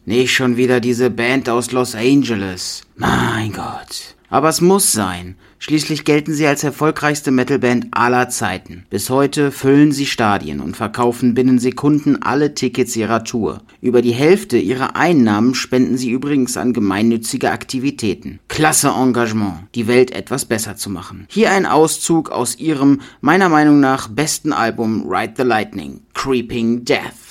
Nicht schon wieder diese Band aus Los Angeles. Mein Gott. Aber es muss sein. Schließlich gelten sie als erfolgreichste Metalband aller Zeiten. Bis heute füllen sie Stadien und verkaufen binnen Sekunden alle Tickets ihrer Tour. Über die Hälfte ihrer Einnahmen spenden sie übrigens an gemeinnützige Aktivitäten. Klasse Engagement, die Welt etwas besser zu machen. Hier ein Auszug aus ihrem, meiner Meinung nach, besten Album Ride the Lightning, Creeping Death.